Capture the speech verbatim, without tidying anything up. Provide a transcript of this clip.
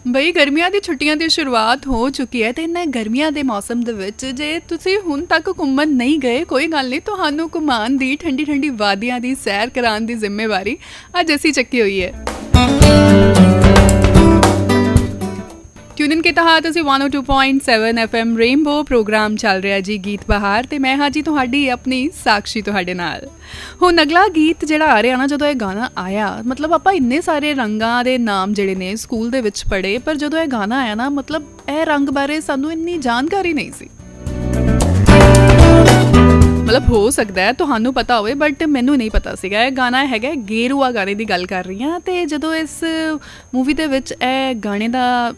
ਬਈ ਗਰਮੀਆਂ ਦੀ ਛੁੱਟੀਆਂ ਦੀ ਸ਼ੁਰੂਆਤ ਹੋ ਚੁੱਕੀ ਹੈ ਤੇ ਇਹਨਾਂ ਗਰਮੀਆਂ ਦੇ ਮੌਸਮ ਦੇ ਵਿੱਚ ਜੇ ਤੁਸੀਂ ਹੁਣ ਤੱਕ ਘੁੰਮਣ ਨਹੀਂ ਗਏ, ਕੋਈ ਗੱਲ ਨਹੀਂ, ਤੁਹਾਨੂੰ ਘੁਮਾਉਣ ਦੀ ਠੰਡੀ ਠੰਡੀ ਵਾਦੀਆਂ ਦੀ ਸੈਰ ਕਰਾਉਣ ਦੀ ਜ਼ਿੰਮੇਵਾਰੀ ਅੱਜ ਅਸੀਂ ਚੱਕੀ ਹੋਈ ਹੈ। ਟਿਊਨ ਇਨ ਕੀਤਾ ਹਾਂ ਤੁਸੀਂ ਇੱਕ ਸੌ ਦੋ ਪੁਆਇੰਟ ਸੱਤ ਐਫ ਐਮ ਰੇਨਬੋ ਪ੍ਰੋਗਰਾਮ ਚੱਲ ਰਿਹਾ ਜੀ ਗੀਤ ਬਹਾਰ, ਤੇ ਮੈਂ ਹਾਂ ਜੀ ਤੁਹਾਡੀ ਆਪਣੀ ਸਾਕਸ਼ੀ ਤੁਹਾਡੇ ਨਾਲ। ਹੁਣ ਅਗਲਾ ਗੀਤ ਜਿਹੜਾ ਆ ਰਿਹਾ ਨਾ, ਜਦੋਂ ਇਹ ਗਾਣਾ ਆਇਆ, ਮਤਲਬ ਆਪਾਂ ਇੰਨੇ ਸਾਰੇ ਰੰਗਾਂ ਦੇ ਨਾਮ ਜਿਹੜੇ ਨੇ ਸਕੂਲ ਦੇ ਵਿੱਚ ਪੜ੍ਹੇ, ਪਰ ਜਦੋਂ ਇਹ ਗਾਣਾ ਆਇਆ ਨਾ, ਮਤਲਬ ਇਹ ਰੰਗ ਬਾਰੇ ਸਾਨੂੰ ਇੰਨੀ ਜਾਣਕਾਰੀ ਨਹੀਂ ਸੀ। ਮਤਲਬ ਹੋ ਸਕਦਾ ਹੈ ਤੁਹਾਨੂੰ ਪਤਾ ਹੋਵੇ, ਬਟ ਮੈਨੂੰ ਨਹੀਂ ਪਤਾ ਸੀਗਾ। ਇਹ ਗਾਣਾ ਹੈਗਾ ਗੇਰੂਆ ਗਾਣੇ ਦੀ ਗੱਲ ਕਰ ਰਹੀ ਹਾਂ, ਅਤੇ ਜਦੋਂ ਇਸ ਮੂਵੀ ਦੇ ਵਿੱਚ ਇਹ ਗਾਣੇ ਦਾ